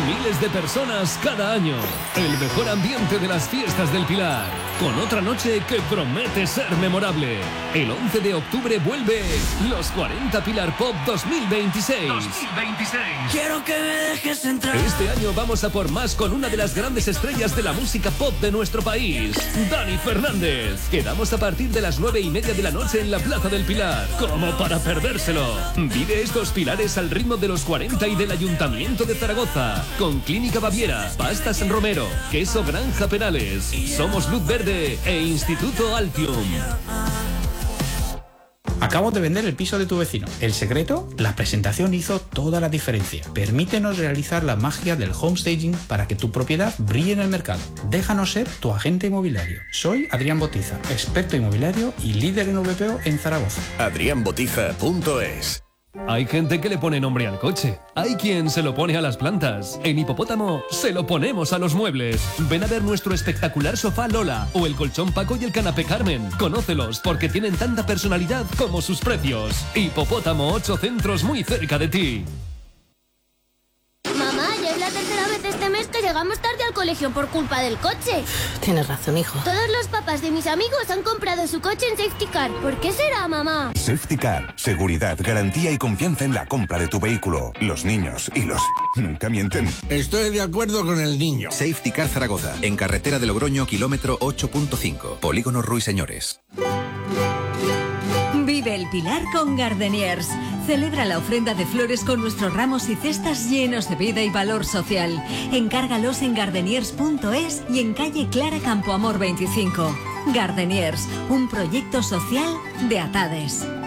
miles de personas cada año. El mejor ambiente de las fiestas del Pilar, con otra noche que promete ser memorable. El 11 de octubre vuelve los 40 Pilar Pop 2026. Quiero que me dejes entrar. Este año vamos a por más con una de las grandes estrellas de la música pop de nuestro país, Dani Fernández. Quedamos a partir de las 9:30 de la noche en la Plaza del Pilar, como para perdérselo. Vive estos pilares al ritmo de los 40 y del Ayuntamiento de Zaragoza, con Clínica Baviera, Pastas Romero, Queso Granja Penales, Somos Luz Verde e Instituto Altium. Acabo de vender el piso de tu vecino. ¿El secreto? La presentación hizo toda la diferencia. Permítenos realizar la magia del homestaging para que tu propiedad brille en el mercado. Déjanos ser tu agente inmobiliario. Soy Adrián Botiza, experto inmobiliario y líder en VPO en Zaragoza. adrianbotiza.es. Hay gente que le pone nombre al coche. Hay quien se lo pone a las plantas. En Hipopótamo se lo ponemos a los muebles. Ven a ver nuestro espectacular sofá Lola o el colchón Paco y el canapé Carmen. Conócelos porque tienen tanta personalidad como sus precios. Hipopótamo, 8 centros muy cerca de ti. Mamá, ya es la tercera vez este mes que llegamos tarde al colegio por culpa del coche. Tienes razón, hijo. Todos los papás de mis amigos han comprado su coche en Safety Car. ¿Por qué será, mamá? Safety Car. Seguridad, garantía y confianza en la compra de tu vehículo. Los niños y los... nunca mienten. Estoy de acuerdo con el niño. Safety Car Zaragoza, en carretera de Logroño, kilómetro 8.5. Polígono Ruiseñores. Vive el Pilar con Gardeniers. Celebra la ofrenda de flores con nuestros ramos y cestas llenos de vida y valor social. Encárgalos en gardeniers.es y en calle Clara Campoamor 25. Gardeniers, un proyecto social de Atades.